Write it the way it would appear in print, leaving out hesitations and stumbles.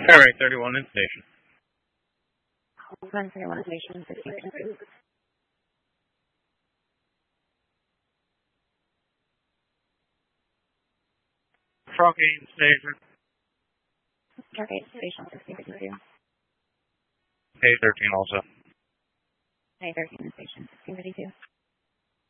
Airway 31 in station. Hold 31 in station, 15. Truck 8 in station. Truck 8 station, 1652. A13 also. A13 in station, 1652.